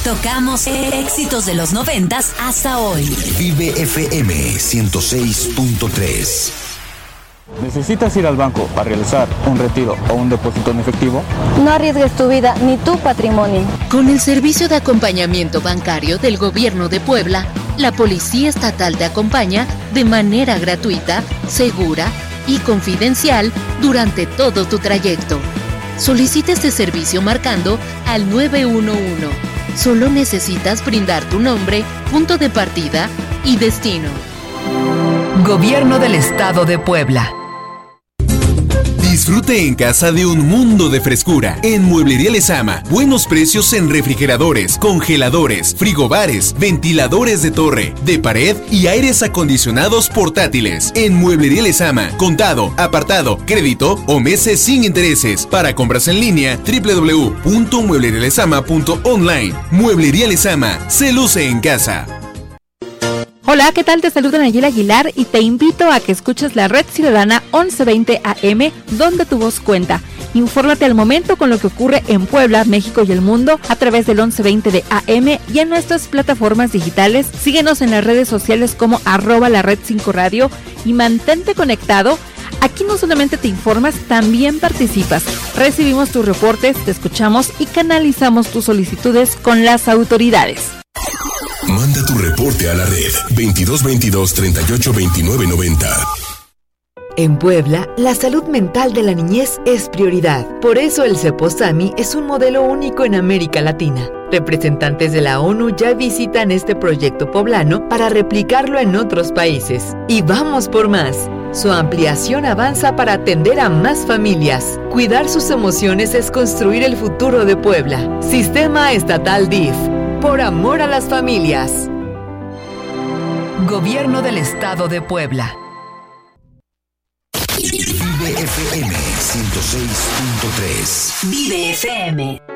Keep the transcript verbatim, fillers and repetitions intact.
Tocamos éxitos de los noventas hasta hoy. Vive F M ciento seis punto tres. ¿Necesitas ir al banco para realizar un retiro o un depósito en efectivo? No arriesgues tu vida ni tu patrimonio. Con el servicio de acompañamiento bancario del Gobierno de Puebla, la Policía Estatal te acompaña de manera gratuita, segura y confidencial durante todo tu trayecto. Solicita este servicio marcando al nueve uno uno. Solo necesitas brindar tu nombre, punto de partida y destino. Gobierno del Estado de Puebla. Disfrute en casa de un mundo de frescura. En Mueblería Lezama, buenos precios en refrigeradores, congeladores, frigobares, ventiladores de torre, de pared y aires acondicionados portátiles. En Mueblería Lezama, contado, apartado, crédito o meses sin intereses. Para compras en línea, doble u doble u doble u punto mueblería lezama punto online. Mueblería Lezama, se luce en casa. Hola, ¿qué tal? Te saluda Nayela Aguilar y te invito a que escuches la Red Ciudadana once veinte A M, donde tu voz cuenta. Infórmate al momento con lo que ocurre en Puebla, México y el mundo a través del once veinte de A M y en nuestras plataformas digitales. Síguenos en las redes sociales como arroba la red cinco radio y mantente conectado. Aquí no solamente te informas, también participas. Recibimos tus reportes, te escuchamos y canalizamos tus solicitudes con las autoridades. Manda tu reporte a la red veintidós veintidós treinta y ocho veintinueve noventa. En Puebla, la salud mental de la niñez es prioridad. Por eso el Ceposami es un modelo único en América Latina. Representantes de la ONU ya visitan este proyecto poblano para replicarlo en otros países. Y vamos por más. Su ampliación avanza para atender a más familias. Cuidar sus emociones es construir el futuro de Puebla. Sistema Estatal D I F. Por amor a las familias. Gobierno del Estado de Puebla. Vive F M ciento seis punto tres. Vive F M.